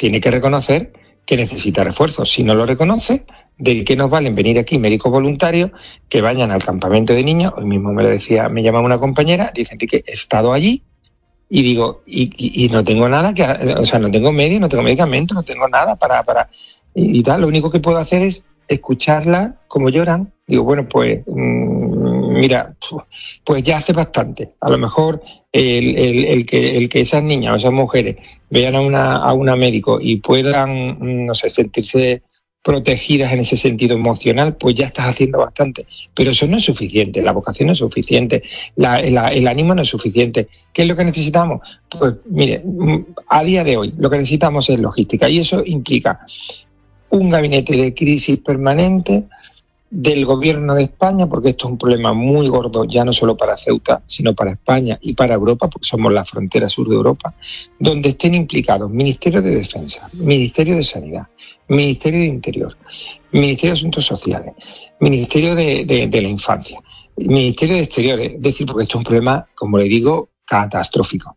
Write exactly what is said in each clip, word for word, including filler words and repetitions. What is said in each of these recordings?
tiene que reconocer que necesita refuerzos. Si no lo reconoce, ¿de qué nos valen venir aquí médicos voluntarios que vayan al campamento de niños? Hoy mismo me lo decía, me llamaba una compañera, dice que he estado allí y digo, y, y, y no tengo nada, que, o sea, no tengo medios, no tengo medicamentos, no tengo nada para... para y, y tal, lo único que puedo hacer es escucharla como lloran. Digo, bueno, pues mmm, mira, pues ya hace bastante. A lo mejor el, el, el, que, el que esas niñas o esas mujeres vean a una, a una médico y puedan, no sé, sentirse protegidas en ese sentido emocional, pues ya estás haciendo bastante. Pero eso no es suficiente, la vocación no es suficiente, la, la, el ánimo no es suficiente. ¿Qué es lo que necesitamos? Pues mire, a día de hoy lo que necesitamos es logística, y eso implica un gabinete de crisis permanente del Gobierno de España, porque esto es un problema muy gordo, ya no solo para Ceuta, sino para España y para Europa, porque somos la frontera sur de Europa, donde estén implicados Ministerio de Defensa, Ministerio de Sanidad, Ministerio de Interior, Ministerio de Asuntos Sociales, Ministerio de, de, de la Infancia, Ministerio de Exteriores, es decir, porque esto es un problema, como le digo, catastrófico.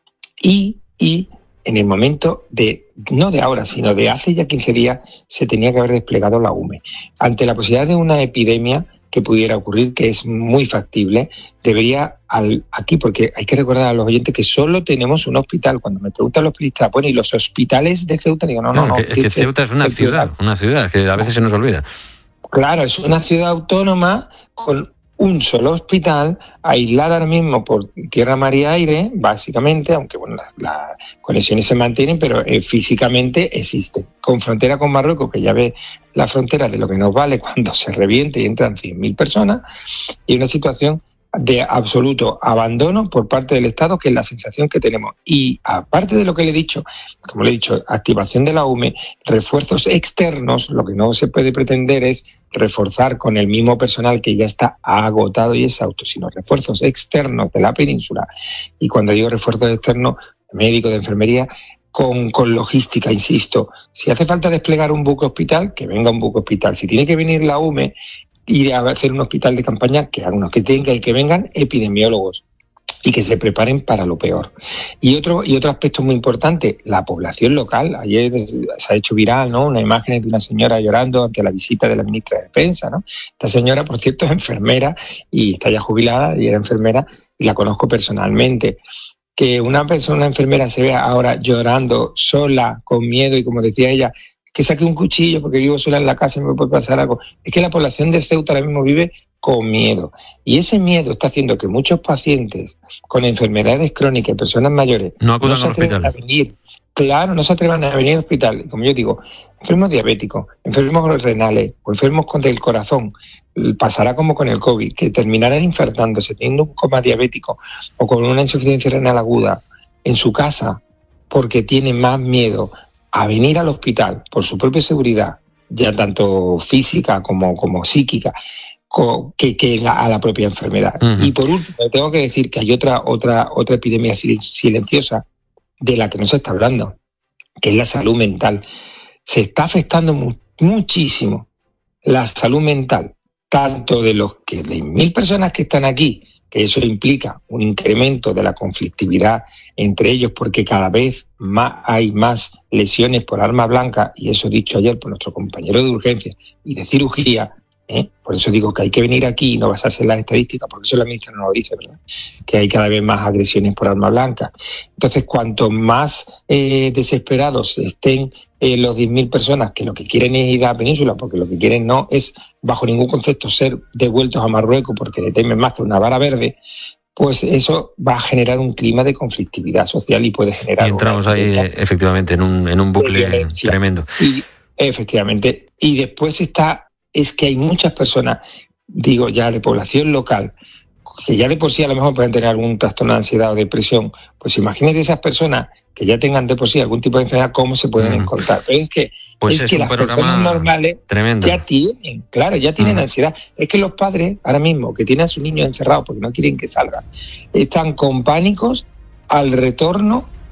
Y, y en el momento de, no de ahora, sino de hace ya quince días, se tenía que haber desplegado la U M E. Ante la posibilidad de una epidemia que pudiera ocurrir, que es muy factible, debería, al, aquí, porque hay que recordar a los oyentes que solo tenemos un hospital. Cuando me preguntan los periodistas, bueno, ¿y los hospitales de Ceuta? Digo, no, no, no. Es que, es que Ceuta es una ciudad, una ciudad, que a veces se nos olvida. Claro, es una ciudad autónoma con un solo hospital, aislada ahora mismo por tierra, mar y aire, básicamente, aunque bueno, las, las conexiones se mantienen, pero eh, físicamente existe. Con frontera con Marruecos, que ya ve la frontera de lo que nos vale cuando se reviente y entran cien mil personas, y una situación de absoluto abandono por parte del Estado, que es la sensación que tenemos. Y aparte de lo que le he dicho, como le he dicho, activación de la U M E, refuerzos externos, lo que no se puede pretender es reforzar con el mismo personal que ya está agotado y exhausto, sino refuerzos externos de la península. Y cuando digo refuerzos externos, médico, de enfermería, con, con logística, insisto. Si hace falta desplegar un buque hospital, que venga un buque hospital. Si tiene que venir la U M E, ir a hacer un hospital de campaña, que hagan unos que tengan y que vengan epidemiólogos y que se preparen para lo peor. Y otro y otro aspecto muy importante, la población local. Ayer se ha hecho viral, ¿no?, una imagen de una señora llorando ante la visita de la ministra de Defensa, ¿no? Esta señora, por cierto, es enfermera y está ya jubilada y era enfermera y la conozco personalmente. Que una persona, una enfermera, se vea ahora llorando, sola, con miedo y, como decía ella, que saque un cuchillo porque vivo sola en la casa y me puede pasar algo. Es que la población de Ceuta ahora mismo vive con miedo. Y ese miedo está haciendo que muchos pacientes con enfermedades crónicas y personas mayores no, no se atrevan a venir. Claro, no se atrevan a venir al hospital. Como yo digo, enfermos diabéticos, enfermos renales o enfermos con el corazón, pasará como con el COVID, que terminarán infartándose, teniendo un coma diabético o con una insuficiencia renal aguda en su casa, porque tienen más miedo a venir al hospital por su propia seguridad, ya tanto física como, como psíquica, co, que, que la, a la propia enfermedad. Uh-huh. Y por último, tengo que decir que hay otra, otra, otra epidemia silenciosa de la que no se está hablando, que es la salud mental. Se está afectando mu- muchísimo la salud mental, tanto de los que de mil personas que están aquí, que eso implica un incremento de la conflictividad entre ellos, porque cada vez más hay más lesiones por arma blanca, y eso dicho ayer por nuestro compañero de urgencia y de cirugía, ¿eh? Por eso digo que hay que venir aquí y no basarse en las estadísticas, porque eso la ministra no lo dice, ¿verdad?, que hay cada vez más agresiones por arma blanca. Entonces, cuanto más eh, desesperados estén eh, los diez mil personas que lo que quieren es ir a la península, porque lo que quieren no es, bajo ningún concepto, ser devueltos a Marruecos porque le temen más que una vara verde, pues eso va a generar un clima de conflictividad social y puede generar... Y entramos ahí, efectivamente, en un, en un bucle tremendo. Y, efectivamente. Y después está, es que hay muchas personas, digo ya, de población local, que ya de por sí a lo mejor pueden tener algún trastorno de ansiedad o depresión. Pues imagínate esas personas que ya tengan de por sí algún tipo de enfermedad, cómo se pueden mm. encontrar. Pero es que, pues es es que un las personas normales tremendo. ya tienen, claro, ya tienen mm. ansiedad. Es que los padres, ahora mismo, que tienen a sus niños encerrados porque no quieren que salgan, están con pánicos al retorno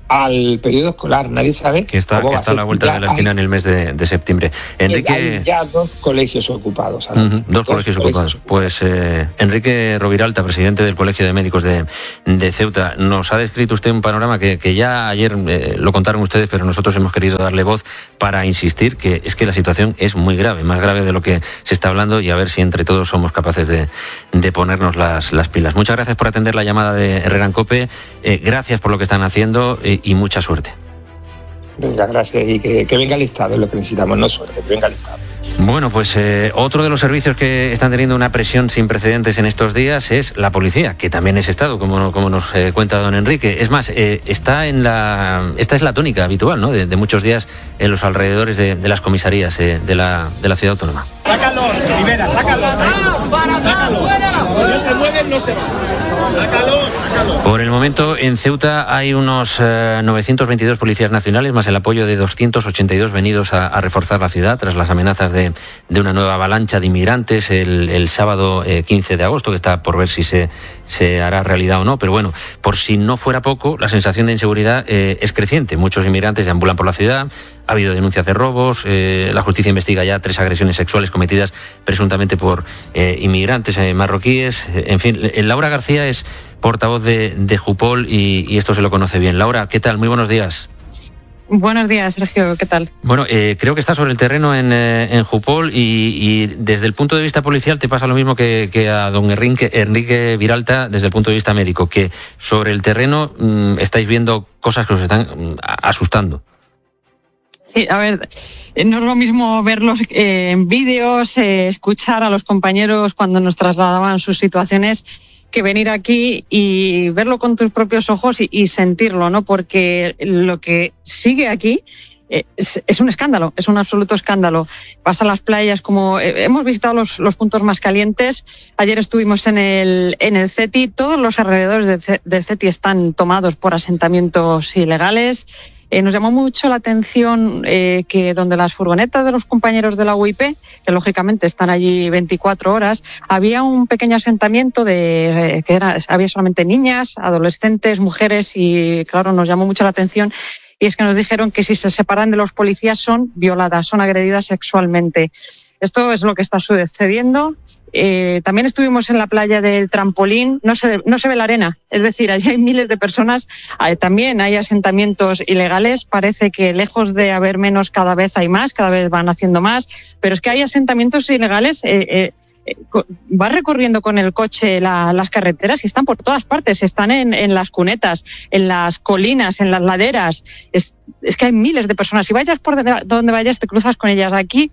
al periodo escolar. Nadie sabe que está, cómo que va está a a la vuelta ya de la esquina hay, en el mes de, de septiembre. Enrique, hay ya dos colegios ocupados. Uh-huh, dos, dos colegios, colegios ocupados. ocupados. Pues eh, Enrique Roviralta, presidente del Colegio de Médicos de, de Ceuta, nos ha descrito usted un panorama que, que ya ayer eh, lo contaron ustedes, pero nosotros hemos querido darle voz para insistir que es que la situación es muy grave, más grave de lo que se está hablando, y a ver si entre todos somos capaces de, de ponernos las, las pilas. Muchas gracias por atender la llamada de Herrera en COPE, eh, gracias por lo que están haciendo eh, y mucha suerte. Venga, gracias, y que, que venga el Estado, es lo que necesitamos, no suerte, que venga el Estado. Bueno, pues eh, otro de los servicios que están teniendo una presión sin precedentes en estos días es la policía, que también es Estado, como, como nos eh, cuenta don Enrique. Es más, eh, está en la, esta es la tónica habitual, ¿no?, de, de muchos días en los alrededores de, de las comisarías eh, de, la, de la ciudad autónoma. Sácalo, Rivera, sácalo. Sácalo. No se mueven, no se van. Sácalo, sácalo. Por el momento, en Ceuta hay unos eh, novecientos veintidós policías nacionales, más el apoyo de doscientos ochenta y dos venidos a, a reforzar la ciudad tras las amenazas de, de una nueva avalancha de inmigrantes el, el sábado eh, quince de agosto, que está por ver si se, se hará realidad o no. Pero bueno, por si no fuera poco, la sensación de inseguridad eh, es creciente. Muchos inmigrantes deambulan por la ciudad, ha habido denuncias de robos, eh, la justicia investiga ya tres agresiones sexuales cometidas presuntamente por eh, inmigrantes eh, marroquíes. En fin, Laura García es portavoz de, de Jupol y, y esto se lo conoce bien. Laura, ¿qué tal? Muy buenos días. Buenos días, Sergio, ¿qué tal? Bueno, eh, creo que está sobre el terreno en, eh, en Jupol y, y desde el punto de vista policial te pasa lo mismo que, que a don Enrique, Enrique Viralta desde el punto de vista médico, que sobre el terreno mmm, estáis viendo cosas que os están mmm, asustando. Sí, a ver, no es lo mismo verlos eh, en vídeos, eh, escuchar a los compañeros cuando nos trasladaban sus situaciones, que venir aquí y verlo con tus propios ojos y, y sentirlo, ¿no? Porque lo que sigue aquí eh, es, es un escándalo, es un absoluto escándalo. Vas a las playas, como eh, hemos visitado los, los puntos más calientes. Ayer estuvimos en el, en el CETI, todos los alrededores del, del CETI están tomados por asentamientos ilegales. Eh, nos llamó mucho la atención eh, que donde las furgonetas de los compañeros de la U I P, que lógicamente están allí veinticuatro horas, había un pequeño asentamiento de eh, que era, había solamente niñas, adolescentes, mujeres, y claro, nos llamó mucho la atención. Y es que nos dijeron que si se separan de los policías son violadas, son agredidas sexualmente. Esto es lo que está sucediendo. Eh, también estuvimos en la playa del Trampolín, no se, no se ve la arena, es decir, allí hay miles de personas, eh, también hay asentamientos ilegales, parece que lejos de haber menos cada vez hay más, cada vez van haciendo más, pero es que hay asentamientos ilegales, eh, eh, eh, va recorriendo con el coche la, las carreteras y están por todas partes, están en, en las cunetas, en las colinas, en las laderas, es, es que hay miles de personas, si vayas por donde vayas te cruzas con ellas. Aquí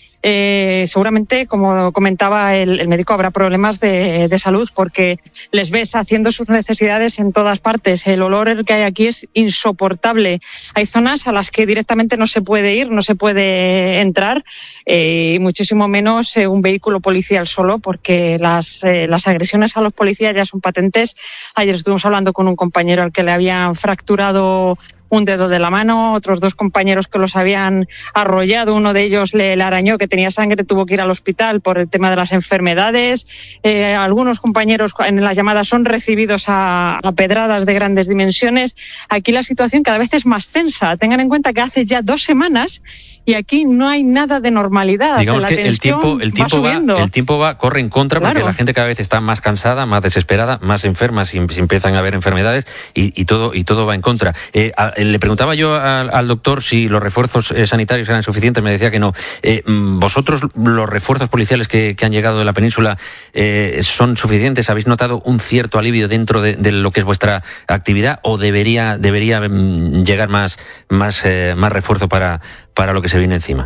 Eh, seguramente, como comentaba el, el médico, habrá problemas de, de salud porque les ves haciendo sus necesidades en todas partes. El olor que hay aquí es insoportable. Hay zonas a las que directamente no se puede ir, no se puede entrar, eh, y muchísimo menos eh, un vehículo policial solo, porque las, eh, las agresiones a los policías ya son patentes. Ayer estuvimos hablando con un compañero al que le habían fracturado un dedo de la mano, otros dos compañeros que los habían arrollado, uno de ellos le, le arañó, que tenía sangre, tuvo que ir al hospital por el tema de las enfermedades. Eh, algunos compañeros en las llamadas son recibidos a, a pedradas de grandes dimensiones. Aquí la situación cada vez es más tensa. Tengan en cuenta que hace ya dos semanas y aquí no hay nada de normalidad. Digamos que el tiempo, el tiempo va, va, el tiempo va, corre en contra, claro, porque la gente cada vez está más cansada, más desesperada, más enferma, si, si empiezan a haber enfermedades y, y todo y todo va en contra. Eh, a, le preguntaba yo al, al doctor si los refuerzos eh, sanitarios eran suficientes, me decía que no. Eh, ¿Vosotros los refuerzos policiales que, que han llegado de la península eh, son suficientes? ¿Habéis notado un cierto alivio dentro de, de lo que es vuestra actividad o debería debería llegar más más eh, más refuerzo para para lo que se viene encima?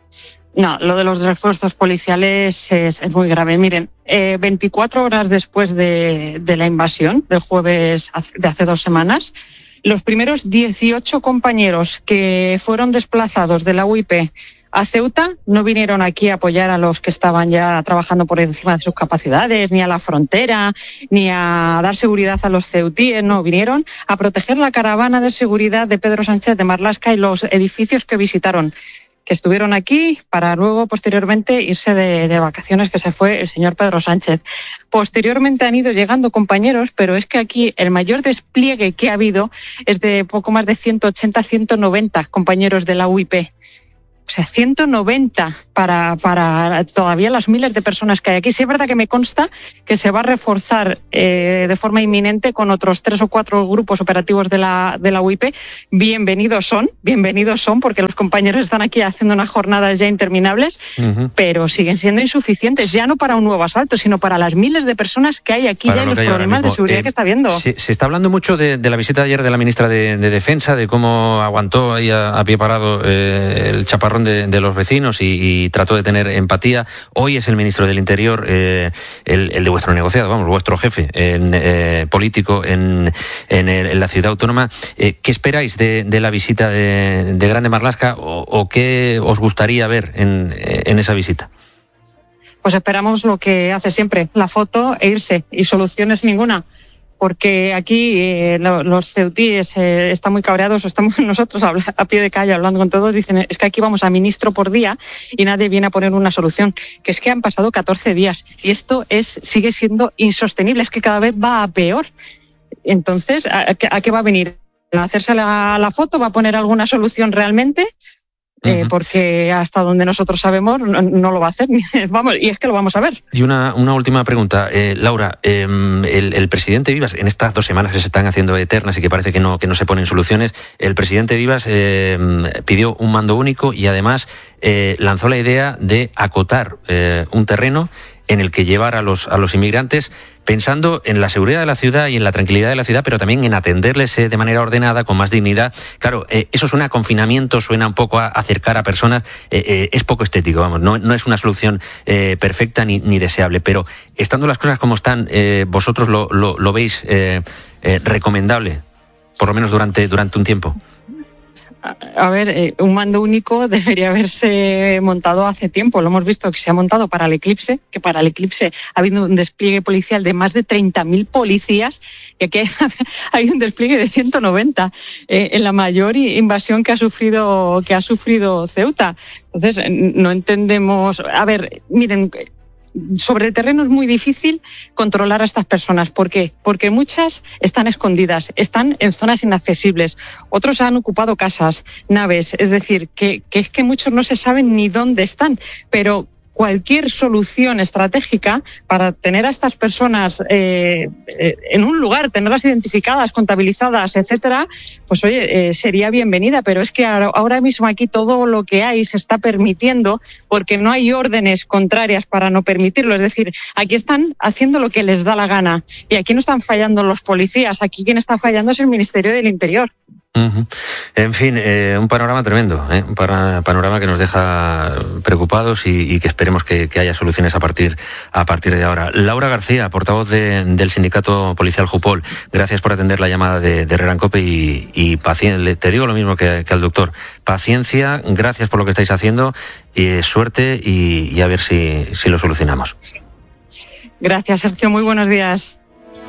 No, lo de los refuerzos policiales es, es muy grave. Miren, eh, veinticuatro horas después de, de la invasión, del jueves de hace dos semanas, los primeros dieciocho compañeros que fueron desplazados de la U I P a Ceuta no vinieron aquí a apoyar a los que estaban ya trabajando por encima de sus capacidades, ni a la frontera, ni a dar seguridad a los ceutíes, no, vinieron a proteger la caravana de seguridad de Pedro Sánchez de Marlaska y los edificios que visitaron. que estuvieron aquí para luego, posteriormente, irse de, de vacaciones, que se fue el señor Pedro Sánchez. Posteriormente han ido llegando compañeros, pero es que aquí el mayor despliegue que ha habido es de poco más de ciento ochenta, ciento noventa compañeros de la U I P. O sea, ciento noventa para, para todavía las miles de personas que hay aquí. Sí es verdad que me consta que se va a reforzar eh, de forma inminente con otros tres o cuatro grupos operativos de la, de la U I P. Bienvenidos son, bienvenidos son, porque los compañeros están aquí haciendo unas jornadas ya interminables, uh-huh. pero siguen siendo insuficientes, ya no para un nuevo asalto, sino para las miles de personas que hay aquí para ya y los problemas de seguridad eh, que está habiendo. Se, se está hablando mucho de, de la visita de ayer de la ministra de, de Defensa, de cómo aguantó ahí a, a pie parado eh, el chaparrón De, de los vecinos y, y trató de tener empatía. Hoy es el ministro del Interior, eh, el, el de vuestro negociado, vamos, vuestro jefe en, eh, político en, en, el, en la ciudad autónoma. Eh, ¿Qué esperáis de, de la visita de, de Grande Marlaska o, o qué os gustaría ver en, en esa visita? Pues esperamos lo que hace siempre, la foto e irse, y soluciones ninguna. Porque aquí eh, los ceutíes eh, están muy cabreados, estamos nosotros a, a pie de calle hablando con todos, dicen, es que aquí vamos a ministro por día y nadie viene a poner una solución, que es que han pasado catorce días y esto es sigue siendo insostenible, es que cada vez va a peor. Entonces, ¿a, a qué va a venir? ¿A hacerse la, la foto? ¿Va a poner alguna solución realmente? Eh, uh-huh. Porque hasta donde nosotros sabemos no, no lo va a hacer. Vamos, y es que lo vamos a ver. Y una, una última pregunta, eh, Laura, eh, el, el presidente Vivas, en estas dos semanas que se están haciendo eternas y que parece que no, que no se ponen soluciones, el presidente Vivas eh, pidió un mando único y además eh, lanzó la idea de acotar eh, un terreno en el que llevar a los, a los inmigrantes pensando en la seguridad de la ciudad y en la tranquilidad de la ciudad, pero también en atenderles eh, de manera ordenada, con más dignidad. Claro, eh, eso suena a confinamiento, suena un poco a acercar a personas, eh, eh, es poco estético, vamos, no, no es una solución eh, perfecta ni, ni deseable, pero estando las cosas como están, eh, vosotros lo, lo, lo veis eh, eh, recomendable, por lo menos durante, durante un tiempo. A ver, eh, un mando único debería haberse montado hace tiempo. Lo hemos visto que se ha montado para el eclipse, que para el eclipse ha habido un despliegue policial de más de treinta mil policías y aquí hay, hay un despliegue de ciento noventa eh, en la mayor invasión que ha sufrido que ha sufrido Ceuta. Entonces, no entendemos. A ver, miren. Sobre el terreno es muy difícil controlar a estas personas. ¿Por qué? Porque muchas están escondidas, están en zonas inaccesibles. Otros han ocupado casas, naves. Es decir, que, que es que muchos no se saben ni dónde están. Pero cualquier solución estratégica para tener a estas personas eh, en un lugar, tenerlas identificadas, contabilizadas, etcétera, pues oye, eh, sería bienvenida. Pero es que ahora mismo aquí todo lo que hay se está permitiendo porque no hay órdenes contrarias para no permitirlo. Es decir, aquí están haciendo lo que les da la gana y aquí no están fallando los policías, aquí quien está fallando es el Ministerio del Interior. Uh-huh. En fin, eh, un panorama tremendo, ¿eh? un para, panorama que nos deja preocupados y, y que esperemos que, que haya soluciones a partir, a partir de ahora. Laura García, portavoz de, del sindicato policial Jupol, gracias por atender la llamada de, de Herrera Cope y, y paciencia. Te digo lo mismo que, que al doctor, paciencia, gracias por lo que estáis haciendo y suerte y, y a ver si, si lo solucionamos. Gracias, Sergio, muy buenos días.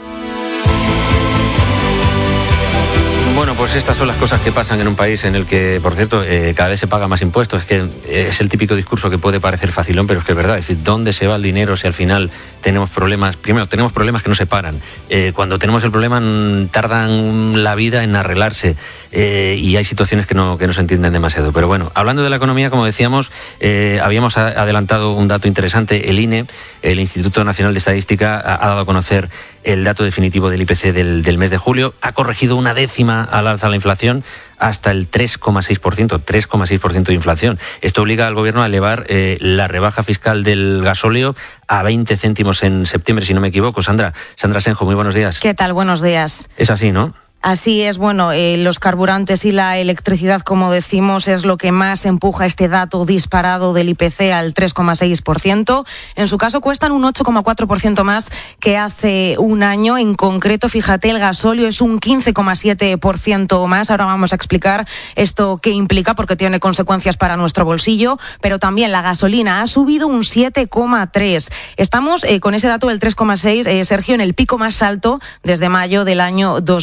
Bueno, pues estas son las cosas que pasan en un país en el que, por cierto, eh, cada vez se paga más impuestos. Es que es el típico discurso que puede parecer facilón, pero es que es verdad. Es decir, ¿dónde se va el dinero si al final tenemos problemas? Primero, tenemos problemas que no se paran. Eh, cuando tenemos el problema tardan la vida en arreglarse eh, y hay situaciones que no, que no se entienden demasiado. Pero bueno, hablando de la economía, como decíamos, eh, habíamos adelantado un dato interesante. El I N E, el Instituto Nacional de Estadística, ha, ha dado a conocer el dato definitivo del I P C del, del mes de julio. Ha corregido una décima al alza la inflación hasta el tres coma seis por ciento, tres coma seis por ciento de inflación. Esto obliga al gobierno a elevar eh, la rebaja fiscal del gasóleo a veinte céntimos en septiembre, si no me equivoco. Sandra, Sandra Senjo, muy buenos días. ¿Qué tal? Buenos días. Es así, ¿no? Así es, bueno, eh, los carburantes y la electricidad, como decimos, es lo que más empuja este dato disparado del I P C al tres coma seis por ciento. En su caso cuestan un ocho coma cuatro por ciento más que hace un año. En concreto, fíjate, el gasóleo es un quince coma siete por ciento más. Ahora vamos a explicar esto qué implica, porque tiene consecuencias para nuestro bolsillo, pero también la gasolina ha subido un siete coma tres por ciento. Estamos eh, con ese dato del tres coma seis, eh, Sergio, en el pico más alto desde mayo del año dos mil veinte.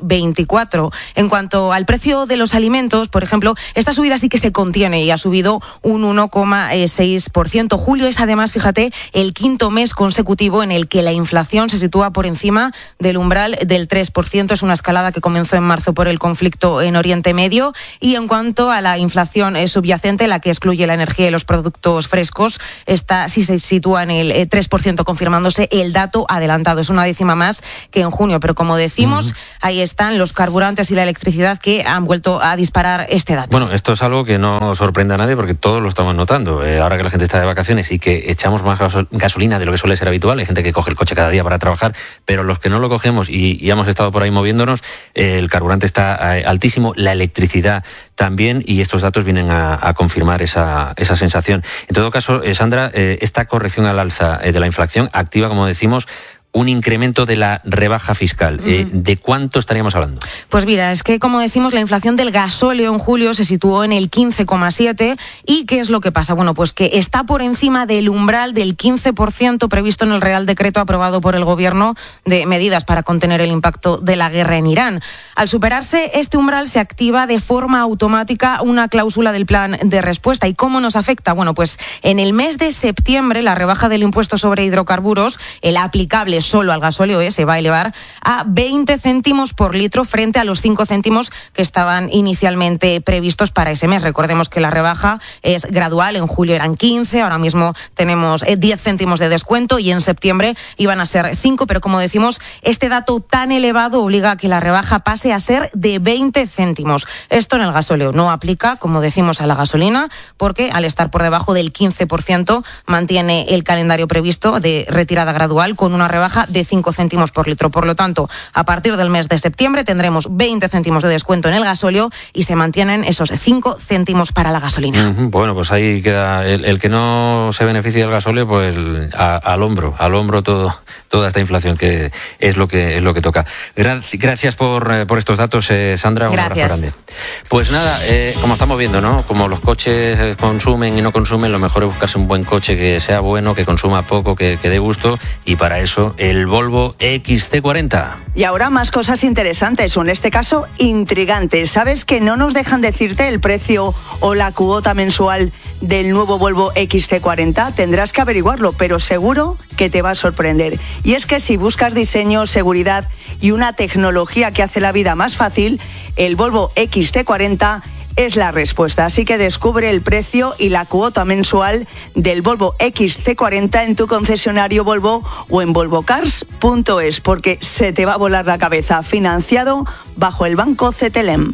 veinticuatro. En cuanto al precio de los alimentos, por ejemplo, esta subida sí que se contiene y ha subido un uno coma seis por ciento. Julio es además, fíjate, el quinto mes consecutivo en el que la inflación se sitúa por encima del umbral del tres por ciento. Es una escalada que comenzó en marzo por el conflicto en Oriente Medio. Y en cuanto a la inflación subyacente, la que excluye la energía y los productos frescos, esta sí se sitúa en el tres por ciento, confirmándose el dato adelantado. Es una décima más que en junio, pero como decimos, uh-huh. ahí están los carburantes y la electricidad que han vuelto a disparar este dato. Bueno, esto es algo que no sorprende a nadie porque todos lo estamos notando. Eh, ahora que la gente está de vacaciones y que echamos más gasol- gasolina de lo que suele ser habitual, hay gente que coge el coche cada día para trabajar, pero los que no lo cogemos y, y hemos estado por ahí moviéndonos, eh, el carburante está eh, altísimo, la electricidad también, y estos datos vienen a, a confirmar esa, esa sensación. En todo caso, eh, Sandra, eh, esta corrección al alza eh, de la inflación activa, como decimos, un incremento de la rebaja fiscal. Uh-huh. Eh, ¿De cuánto estaríamos hablando? Pues mira, es que como decimos, la inflación del gasóleo en julio se situó en el quince coma siete. ¿Y qué es lo que pasa? Bueno, pues que está por encima del umbral del quince por ciento previsto en el Real Decreto aprobado por el Gobierno de medidas para contener el impacto de la guerra en Irán. Al superarse este umbral se activa de forma automática una cláusula del plan de respuesta. ¿Y cómo nos afecta? Bueno, pues en el mes de septiembre la rebaja del impuesto sobre hidrocarburos, el aplicable solo al gasóleo, eh, se va a elevar a veinte céntimos por litro frente a los cinco céntimos que estaban inicialmente previstos para ese mes. Recordemos que la rebaja es gradual, en julio eran quince, ahora mismo tenemos eh, diez céntimos de descuento y en septiembre iban a ser cinco, pero como decimos, este dato tan elevado obliga a que la rebaja pase a ser de veinte céntimos. Esto en el gasóleo no aplica, como decimos, a la gasolina, porque al estar por debajo del quince por ciento mantiene el calendario previsto de retirada gradual con una rebaja de cinco céntimos por litro. Por lo tanto, a partir del mes de septiembre tendremos veinte céntimos de descuento en el gasóleo y se mantienen esos cinco céntimos para la gasolina. Uh-huh. Bueno, pues ahí queda el, el que no se beneficia del gasóleo, pues a, al hombro, al hombro todo, toda esta inflación que es lo que es lo que toca. Gra- gracias por, eh, por estos datos, eh, Sandra. Un gracias. Abrazo grande. Pues nada, eh, como estamos viendo, ¿no? Como los coches consumen y no consumen, lo mejor es buscarse un buen coche que sea bueno, que consuma poco, que, que dé gusto, y para eso el Volvo X C cuarenta. Y ahora más cosas interesantes, o en este caso intrigantes. ¿Sabes que no nos dejan decirte el precio o la cuota mensual del nuevo Volvo X C cuarenta? Tendrás que averiguarlo, pero seguro que te va a sorprender. Y es que si buscas diseño, seguridad y una tecnología que hace la vida más fácil, el Volvo X C cuarenta es la respuesta. Así que descubre el precio y la cuota mensual del Volvo X C cuarenta en tu concesionario Volvo o en volvo cars punto es, porque se te va a volar la cabeza. Financiado bajo el Banco Cetelem.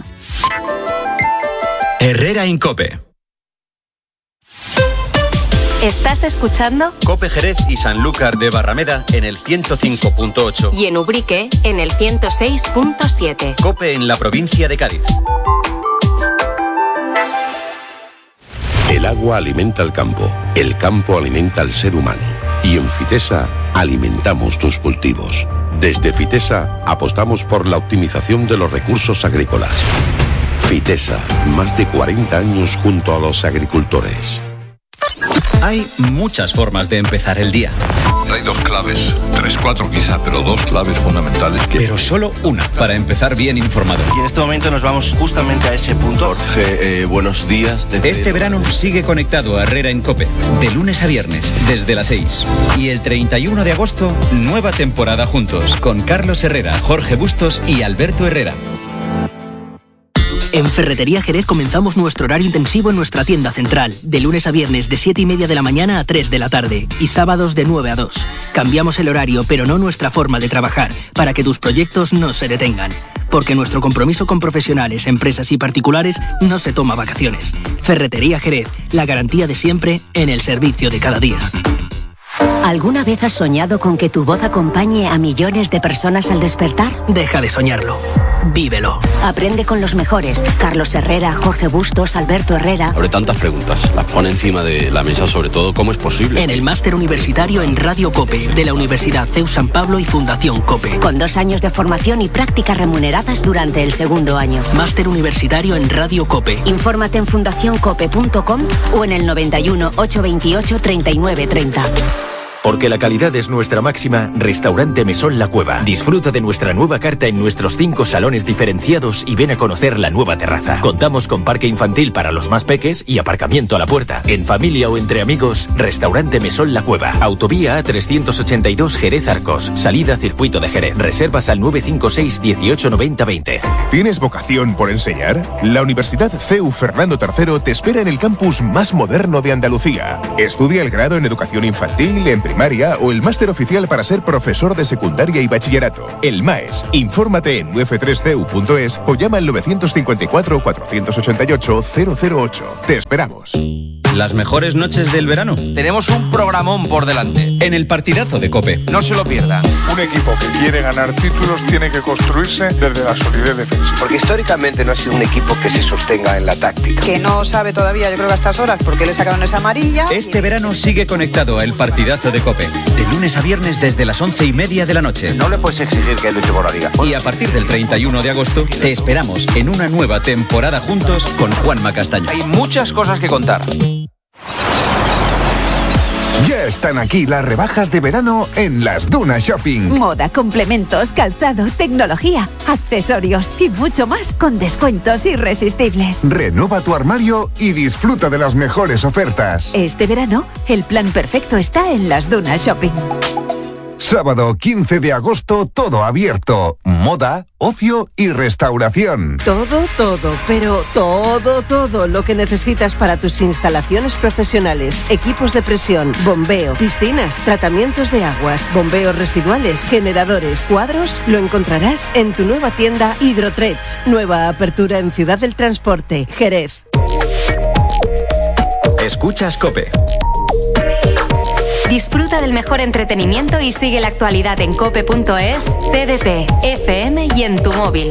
Herrera Incope. ¿Estás escuchando? Cope Jerez y Sanlúcar de Barrameda en el ciento cinco punto ocho. Y en Ubrique en el ciento seis punto siete. Cope en la provincia de Cádiz. El agua alimenta al campo, el campo alimenta al ser humano. Y en Fitesa alimentamos tus cultivos. Desde Fitesa apostamos por la optimización de los recursos agrícolas. Fitesa, más de cuarenta años junto a los agricultores. Hay muchas formas de empezar el día. Hay dos claves, tres, cuatro quizá, pero dos claves fundamentales. Que... Pero solo una para empezar bien informado. Y en este momento nos vamos justamente a ese punto. Jorge, eh, buenos días. Desde... Este verano sigue conectado a Herrera en Cope, de lunes a viernes, desde las seis. Y el treinta y uno de agosto, nueva temporada juntos, con Carlos Herrera, Jorge Bustos y Alberto Herrera. En Ferretería Jerez comenzamos nuestro horario intensivo en nuestra tienda central, de lunes a viernes de siete y media de la mañana a tres de la tarde y sábados de nueve a dos. Cambiamos el horario, pero no nuestra forma de trabajar, para que tus proyectos no se detengan. Porque nuestro compromiso con profesionales, empresas y particulares no se toma vacaciones. Ferretería Jerez, la garantía de siempre en el servicio de cada día. ¿Alguna vez has soñado con que tu voz acompañe a millones de personas al despertar? Deja de soñarlo. Vívelo. Aprende con los mejores. Carlos Herrera, Jorge Bustos, Alberto Herrera. Abre tantas preguntas. Las pone encima de la mesa, sobre todo, ¿cómo es posible? En el máster universitario en Radio COPE, de la Universidad C E U San Pablo y Fundación COPE. Con dos años de formación y prácticas remuneradas durante el segundo año. Máster universitario en Radio COPE. Infórmate en fundación cope punto com o en el noventa y uno, ochocientos veintiocho, treinta y nueve treinta. Porque la calidad es nuestra máxima, Restaurante Mesón La Cueva. Disfruta de nuestra nueva carta en nuestros cinco salones diferenciados y ven a conocer la nueva terraza. Contamos con parque infantil para los más peques y aparcamiento a la puerta. En familia o entre amigos, Restaurante Mesón La Cueva. Autovía A trescientos ochenta y dos Jerez Arcos. Salida Circuito de Jerez. Reservas al nueve cinco seis, dieciocho, noventa, veinte. ¿Tienes vocación por enseñar? La Universidad C E U Fernando tercero te espera en el campus más moderno de Andalucía. Estudia el grado en educación infantil, en primaria o el máster oficial para ser profesor de secundaria y bachillerato. El MAES. Infórmate en u f tres c u punto es o llama al nueve cinco cuatro, cuatro ocho ocho, cero cero ocho. Te esperamos. Las mejores noches del verano. Tenemos un programón por delante. En el partidazo de COPE. No se lo pierdan. Un equipo que quiere ganar títulos tiene que construirse desde la solidez defensiva. Porque históricamente no ha sido un equipo que se sostenga en la táctica. Que no sabe todavía, yo creo que a estas horas, por qué le sacaron esa amarilla. Este verano sigue conectado a El Partidazo de COPE. De lunes a viernes desde las once y media de la noche. No le puedes exigir que luche por la liga. Y a partir del treinta y uno de agosto te esperamos en una nueva temporada juntos con Juanma Castaño. Hay muchas cosas que contar. Ya están aquí las rebajas de verano en Las Dunas Shopping. Moda, complementos, calzado, tecnología, accesorios y mucho más con descuentos irresistibles. Renueva tu armario y disfruta de las mejores ofertas. Este verano, el plan perfecto está en Las Dunas Shopping. Sábado quince de agosto, todo abierto. Moda, ocio y restauración. Todo, todo, pero todo, todo lo que necesitas para tus instalaciones profesionales, equipos de presión, bombeo, piscinas, tratamientos de aguas, bombeos residuales, generadores, cuadros, lo encontrarás en tu nueva tienda Hidrotrech. Nueva apertura en Ciudad del Transporte, Jerez. Escuchas COPE. Disfruta del mejor entretenimiento y sigue la actualidad en cope punto es, T D T, F M y en tu móvil.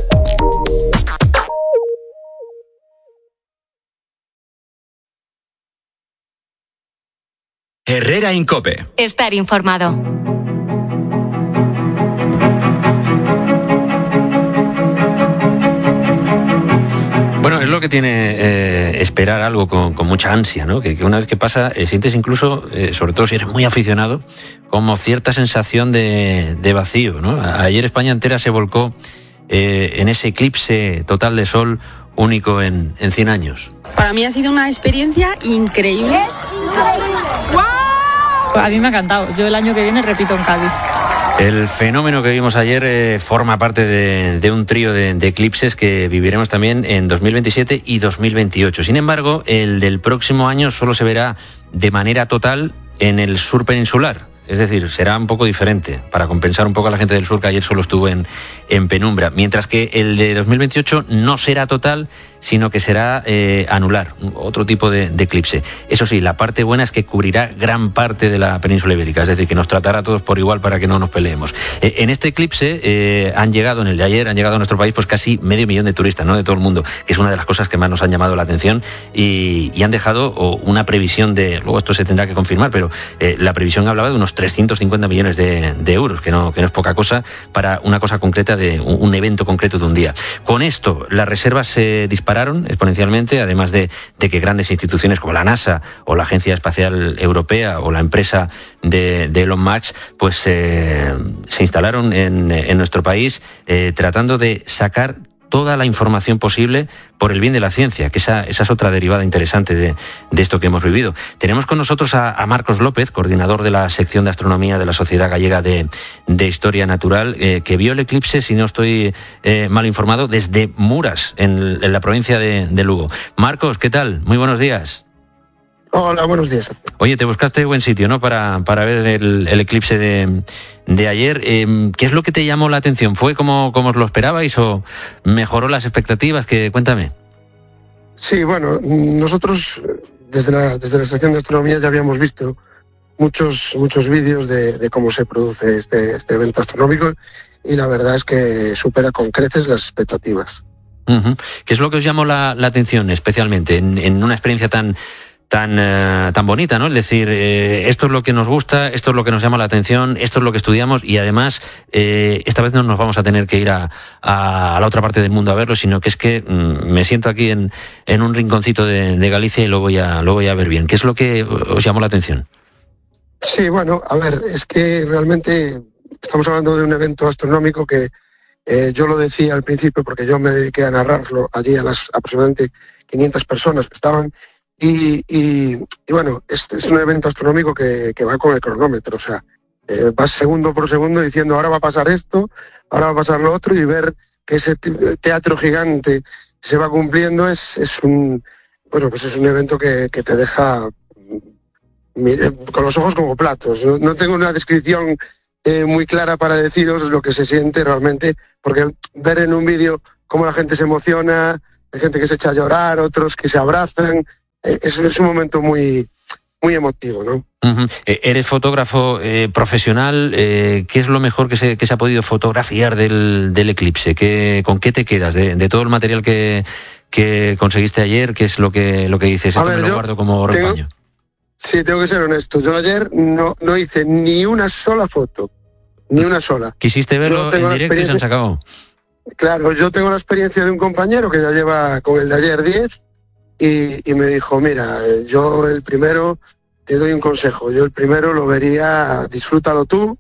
Herrera en COPE. Estar informado. Bueno, es lo que tiene eh, esperar algo con, con mucha ansia, ¿no? Que, que una vez que pasa, eh, sientes incluso, eh, sobre todo si eres muy aficionado, como cierta sensación de, de vacío, ¿no? Ayer España entera se volcó eh, en ese eclipse total de sol único en, en cien años. Para mí ha sido una experiencia increíble. A mí me ha encantado. Yo el año que viene repito en Cádiz. El fenómeno que vimos ayer eh, forma parte de, de un trío de, de eclipses que viviremos también en dos mil veintisiete y dos mil veintiocho. Sin embargo, el del próximo año solo se verá de manera total en el sur peninsular. Es decir, será un poco diferente, para compensar un poco a la gente del sur que ayer solo estuvo en, en penumbra. Mientras que el de dos mil veintiocho no será total, sino que será eh, anular, otro tipo de, de eclipse. Eso sí, la parte buena es que cubrirá gran parte de la península ibérica, es decir, que nos tratará a todos por igual para que no nos peleemos. Eh, en este eclipse eh, han llegado, en el de ayer, han llegado a nuestro país pues casi medio millón de turistas, ¿no? De todo el mundo, que es una de las cosas que más nos han llamado la atención y, y han dejado oh, una previsión de, luego esto se tendrá que confirmar, pero eh, la previsión hablaba de unos trescientos cincuenta millones de, de euros, que no, que no es poca cosa para una cosa concreta, de un, un evento concreto de un día. Con esto, las reservas se dispararon exponencialmente, además de, de que grandes instituciones como la NASA o la Agencia Espacial Europea o la empresa de, de Elon Musk, pues eh, se instalaron en, en nuestro país eh, tratando de sacar toda la información posible por el bien de la ciencia, que esa, esa es otra derivada interesante de, de esto que hemos vivido. Tenemos con nosotros a, a Marcos López, coordinador de la sección de astronomía de la Sociedad Gallega de, de Historia Natural, eh, que vio el eclipse, si no estoy eh, mal informado, desde Muras, en, en la provincia de, de Lugo. Marcos, ¿qué tal? Muy buenos días. Hola, buenos días. Oye, te buscaste buen sitio, ¿no? Para, para ver el, el eclipse de, de ayer. Eh, ¿Qué es lo que te llamó la atención? ¿Fue como, como os lo esperabais o mejoró las expectativas? Que, cuéntame. Sí, bueno, nosotros desde la, desde la sección de astronomía ya habíamos visto muchos, muchos vídeos de, de cómo se produce este, este evento astronómico y la verdad es que supera con creces las expectativas. Uh-huh. ¿Qué es lo que os llamó la, la atención especialmente en, en una experiencia tan... tan uh, tan bonita, ¿no? Es decir, eh, esto es lo que nos gusta, esto es lo que nos llama la atención, esto es lo que estudiamos y además eh, esta vez no nos vamos a tener que ir a, a, a la otra parte del mundo a verlo, sino que es que mm, me siento aquí en, en un rinconcito de, de Galicia y lo voy a lo voy a ver bien. ¿Qué es lo que os llamó la atención? Sí, bueno, a ver, es que realmente estamos hablando de un evento astronómico que eh, yo lo decía al principio porque yo me dediqué a narrarlo allí a las aproximadamente quinientas personas que estaban y, y, y bueno, este es un evento astronómico que, que va con el cronómetro, o sea, eh, vas segundo por segundo diciendo ahora va a pasar esto, ahora va a pasar lo otro y ver que ese teatro gigante se va cumpliendo es, es un bueno pues es un evento que, que te deja mire, con los ojos como platos. No, no tengo una descripción eh, muy clara para deciros lo que se siente realmente, porque ver en un vídeo cómo la gente se emociona, hay gente que se echa a llorar, otros que se abrazan, eh, es, es un momento muy, muy emotivo, ¿no? Uh-huh. Eh, eres fotógrafo eh, profesional, eh, ¿qué es lo mejor que se, que se ha podido fotografiar del, del eclipse? ¿Qué, ¿Con qué te quedas de, de todo el material que, que conseguiste ayer? ¿Qué es lo que, lo que dices? Esto me lo guardo como repaño. Sí, tengo que ser honesto. Yo ayer no, no hice ni una sola foto, ni una sola. ¿Quisiste verlo en directo y se han sacado? Claro, yo tengo la experiencia de un compañero que ya lleva con el de ayer diez y, y me dijo, mira, yo el primero, te doy un consejo, yo el primero lo vería, disfrútalo tú,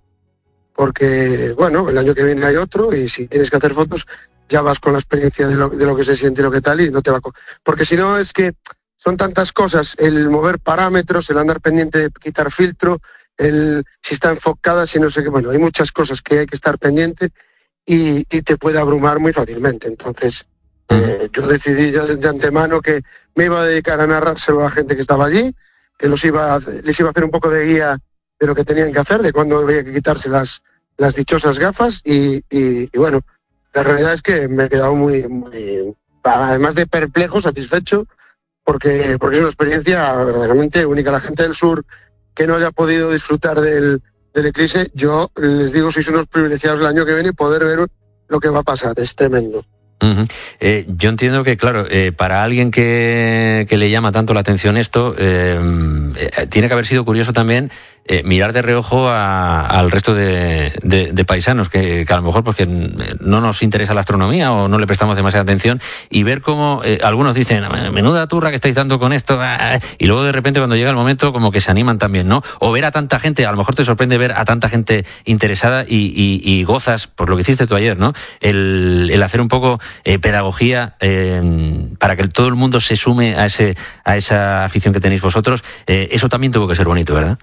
porque, bueno, el año que viene hay otro y si tienes que hacer fotos ya vas con la experiencia de lo, de lo que se siente y lo que tal y no te va a... Porque si no es que... Son tantas cosas, el mover parámetros, el andar pendiente de quitar filtro, el si está enfocada, si no sé qué, bueno, hay muchas cosas que hay que estar pendiente y, y te puede abrumar muy fácilmente. Entonces, eh, yo decidí ya de antemano que me iba a dedicar a narrárselo a la gente que estaba allí, que los iba a, les iba a hacer un poco de guía de lo que tenían que hacer, de cuándo había que quitarse las, las dichosas gafas y, y, y bueno, la realidad es que me he quedado muy, muy, además de perplejo, satisfecho, Porque, porque es una experiencia verdaderamente única. La gente del sur que no haya podido disfrutar del, del eclipse, yo les digo, sois unos privilegiados el año que viene y poder ver lo que va a pasar, es tremendo. Uh-huh. Eh, yo entiendo que, claro, eh, para alguien que, que le llama tanto la atención esto, eh, eh, tiene que haber sido curioso también eh, mirar de reojo a, al resto de, de, de paisanos que, que a lo mejor porque no nos interesa la astronomía o no le prestamos demasiada atención y ver cómo eh, algunos dicen, menuda turra que estáis dando con esto, y luego de repente cuando llega el momento como que se animan también, ¿no? O ver a tanta gente, a lo mejor te sorprende ver a tanta gente interesada y, y, y gozas, por lo que hiciste tú ayer, ¿no? El, el hacer un poco eh, pedagogía eh, para que todo el mundo se sume a ese a esa afición que tenéis vosotros, eh, eso también tuvo que ser bonito, ¿verdad?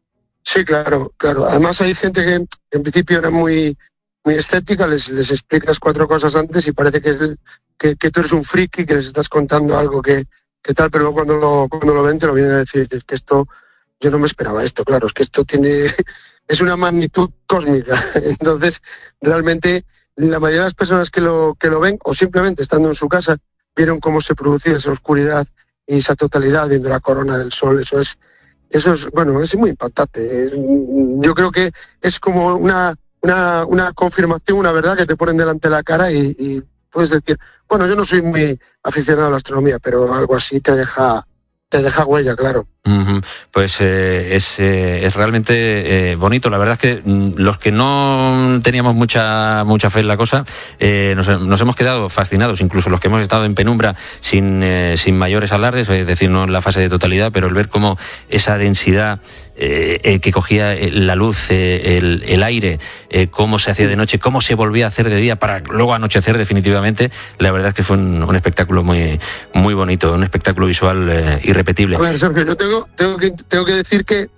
Sí, claro, claro. Además hay gente que en principio era muy muy escéptica, les, les explicas cuatro cosas antes y parece que, es, que, que tú eres un friki, que les estás contando algo que, que tal, pero luego cuando lo, cuando lo ven te lo vienen a decir, es que esto, yo no me esperaba esto, claro, es que esto tiene, es una magnitud cósmica. Entonces, realmente, la mayoría de las personas que lo, que lo ven, o simplemente estando en su casa, vieron cómo se producía esa oscuridad y esa totalidad viendo la corona del sol, eso es, eso es, bueno, es muy impactante. Yo creo que es como una, una, una confirmación, una verdad que te ponen delante de la cara y, y puedes decir, bueno, yo no soy muy aficionado a la astronomía, pero algo así te deja, te deja huella, claro. Uh-huh. Pues eh, es, eh, es realmente eh, bonito. La verdad es que mm, los que no teníamos mucha mucha fe en la cosa, eh, nos, nos hemos quedado fascinados, incluso los que hemos estado en penumbra sin, eh, sin mayores alardes, es decir, no en la fase de totalidad, pero el ver cómo esa densidad eh, eh, que cogía la luz, eh, el, el aire, eh, cómo se hacía de noche, cómo se volvía a hacer de día para luego anochecer definitivamente, la verdad es que fue un, un espectáculo muy, muy bonito, un espectáculo visual eh, irrepetible. A ver, Sergio, yo tengo Tengo que, tengo que decir que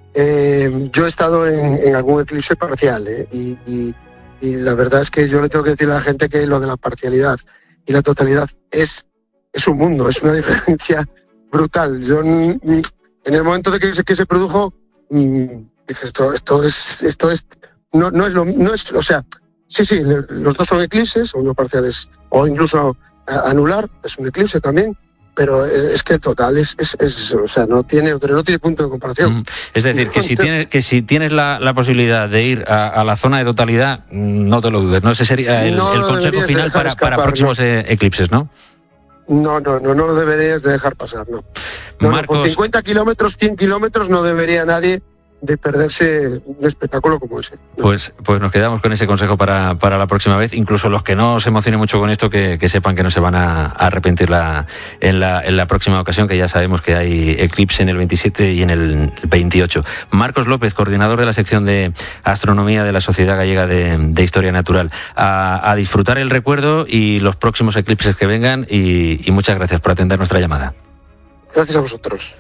eh, yo he estado en, en algún eclipse parcial eh, y, y, y la verdad es que yo le tengo que decir a la gente que lo de la parcialidad y la totalidad es, es un mundo, es una diferencia brutal. Yo en el momento de que se, que se produjo dije esto, esto es, esto es, no, no es lo, no es, o sea, sí, sí, los dos son eclipses, uno parcial es, o incluso anular, es un eclipse también. Pero es que el total es, es, es, o sea, no tiene, no tiene punto de comparación. Es decir, que si tienes, que si tienes la, la posibilidad de ir a, a la zona de totalidad, no te lo dudes, ¿no? Ese sería el, no el consejo final para, escapar, para próximos no. eclipses, ¿no? No, no, no, no lo deberías de dejar pasar, no. no, no por cincuenta kilómetros, cien kilómetros no debería nadie de perderse un espectáculo como ese. Pues, pues nos quedamos con ese consejo para, para la próxima vez. Incluso los que no se emocionen mucho con esto, que, que sepan que no se van a, a arrepentir la, en, la, en la próxima ocasión, que ya sabemos que hay eclipse en el veintisiete y en el veintiocho. Marcos López, coordinador de la sección de astronomía de la Sociedad Gallega de, de Historia Natural. A, a disfrutar el recuerdo y los próximos eclipses que vengan, y, y muchas gracias por atender nuestra llamada. Gracias a vosotros.